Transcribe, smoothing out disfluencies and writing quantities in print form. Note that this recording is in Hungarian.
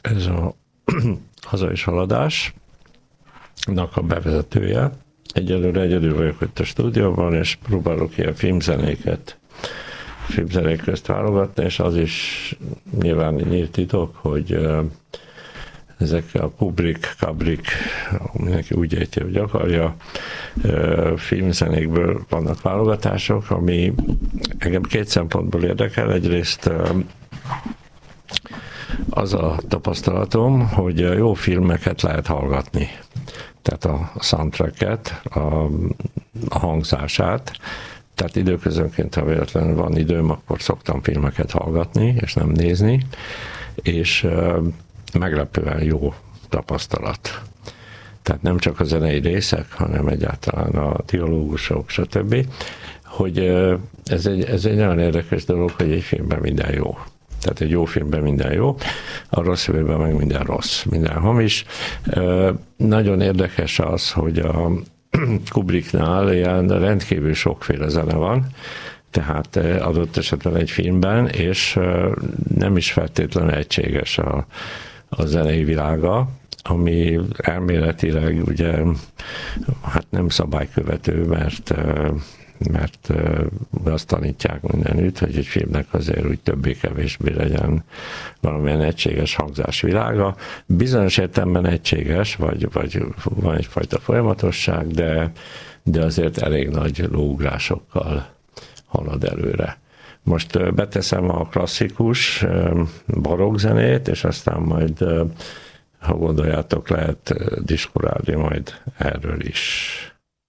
ez a Haza és haladásnak a bevezetője. Egyelőre egyedül vagyok itt a stúdióban, és próbálok ilyen filmzenék közt válogatni, és az is nyilván nyílt titok, hogy ezek a Kubrick, mindenki úgy érti, hogy akarja, filmzenékből vannak válogatások, ami engem két szempontból érdekel. Egyrészt az a tapasztalatom, hogy jó filmeket lehet hallgatni. Tehát a soundtracket, a hangzását. Tehát időközönként, ha véletlenül van időm, akkor szoktam filmeket hallgatni, és nem nézni, és meglepően jó tapasztalat. Tehát nem csak a zenei részek, hanem egyáltalán a dialógusok, stb. Hogy ez egy nagyon érdekes dolog, hogy egy filmben minden jó. Tehát egy jó filmben minden jó, a rossz filmben meg minden rossz, minden hamis. Nagyon érdekes az, hogy a Kubricknál ilyen rendkívül sokféle zene van, tehát adott esetben egy filmben, és nem is feltétlenül egységes a zenei világa, ami elméletileg ugye hát nem szabálykövető, mert azt tanítják mindenütt, hogy egy filmnek azért úgy többé-kevésbé legyen valamilyen egységes hangzásvilága. Bizonyos értelemben egységes, vagy van egyfajta folyamatosság, de azért elég nagy lóugrásokkal halad előre. Most beteszem a klasszikus barokk zenét, és aztán majd, ha gondoljátok, lehet diskurálni majd erről is.